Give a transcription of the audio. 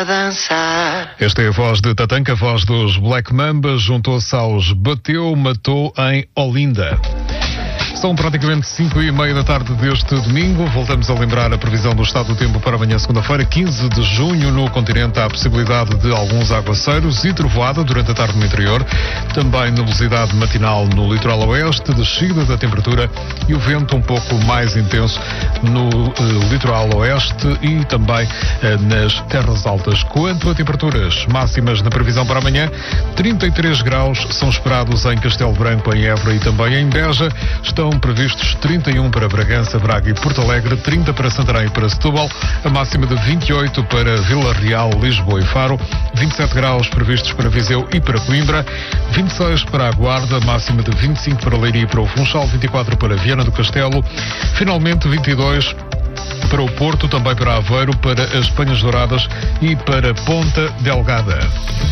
Esta é a voz de Tatanka, a voz dos Black Mamba, juntou-se aos Bateu, Matou em Olinda. São praticamente 5h30 da tarde deste domingo. Voltamos a lembrar a previsão do estado do tempo para amanhã, segunda-feira, 15 de junho. No continente há a possibilidade de alguns aguaceiros e trovoada durante a tarde no interior. Também nebulosidade matinal no litoral oeste, descida da temperatura e o vento um pouco mais intenso no litoral oeste e também nas terras altas. Quanto a temperaturas máximas na previsão para amanhã, 33 graus são esperados em Castelo Branco, em Évora e também em Beja. Estão previstos 31 para Bragança, Braga e Porto Alegre, 30 para Santarém e para Setúbal, a máxima de 28 para Vila Real, Lisboa e Faro, 27 graus previstos para Viseu e para Coimbra, 26 para a Guarda, máxima de 25 para Leiria e para o Funchal, 24 para Viana do Castelo, finalmente 22 para o Porto, também para Aveiro, para as Penhas Douradas e para Ponta Delgada.